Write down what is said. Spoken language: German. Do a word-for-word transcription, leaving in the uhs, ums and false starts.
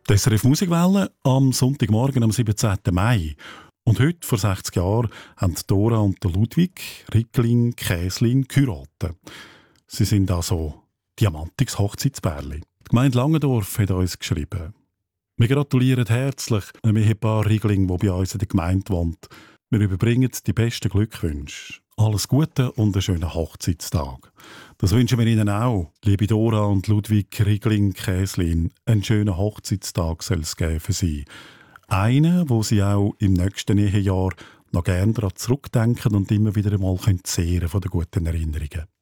Die S R F Musikwelle am Sonntagmorgen, am siebenzehnten Mai. Und heute, vor sechzig Jahren, haben Dora und der Ludwig Rickling Käslin geheiratet. Sie sind also diamantiges Hochzeitspärli. Die Gemeinde Langendorf hat uns geschrieben. Wir gratulieren herzlich einem Ehepaar Rickling, das bei uns in der Gemeinde wohnt. Wir überbringen die besten Glückwünsche. Alles Gute und einen schönen Hochzeitstag. Das wünschen wir Ihnen auch, liebe Dora und Ludwig Rickling Käslin. Einen schönen Hochzeitstag soll es geben für Sie. Einen, wo Sie auch im nächsten Ehejahr noch gerne daran zurückdenken und immer wieder einmal zehren von den guten Erinnerungen.